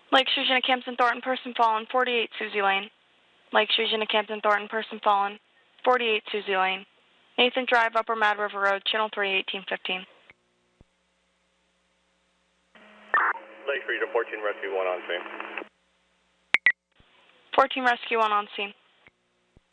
Lake Shrews, Campton, Thornton, person fallen, 48 Susie Lane. Lake Shrews, Campton, Thornton, person fallen, 48 Susie Lane. Nathan Drive, Upper Mad River Road, Channel 3, 1815. Lake Shrews, 14 Rescue 1 on scene. 14 Rescue 1 on scene.